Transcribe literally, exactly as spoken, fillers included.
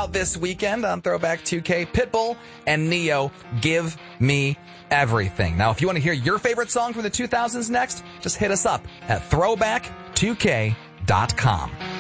out this weekend on Throwback two K. Pitbull and Neo, Give Me Everything. Now, if you want to hear your favorite song from the two thousands next, just hit us up at throwback two k dot com.